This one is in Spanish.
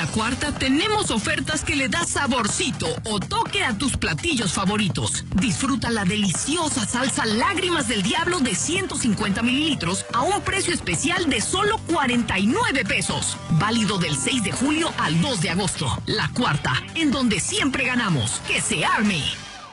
Cuarta tenemos ofertas que le da saborcito o toque a tus platillos favoritos. Disfruta la deliciosa salsa Lágrimas del Diablo de 150 mililitros a un precio especial de solo 49 pesos. Válido del 6 de julio al 2 de agosto. La Cuarta, en donde siempre ganamos. ¡Que se arme!